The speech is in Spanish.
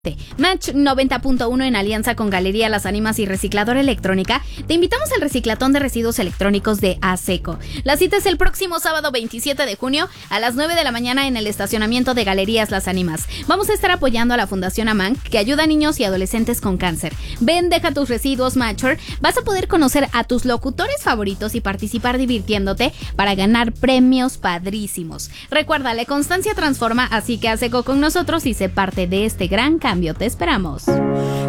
Match 90.1 en alianza con Galería Las Ánimas y Recicladora Electrónica, te invitamos al reciclatón de residuos electrónicos de ASECO. La cita es el próximo sábado 27 de junio a las 9 de la mañana en el estacionamiento de Galerías Las Ánimas. Vamos a estar apoyando a la Fundación AMANC, que ayuda a niños y adolescentes con cáncer. Ven, deja tus residuos Matcher, vas a poder conocer a tus locutores favoritos y participar divirtiéndote para ganar premios padrísimos. Recuerda, la constancia transforma, así que ASECO con nosotros y sé parte de este gran cambio. Te esperamos.